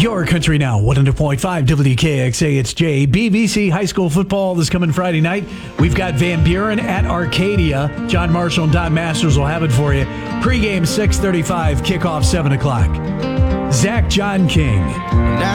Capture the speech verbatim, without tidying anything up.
Your Country Now, one hundred point five W K X A, it's Jay. B B C High School football this coming Friday night. We've got Van Buren at Arcadia. John Marshall and Don Masters will have it for you. Pre-game six thirty-five, kickoff seven o'clock. Zach John King.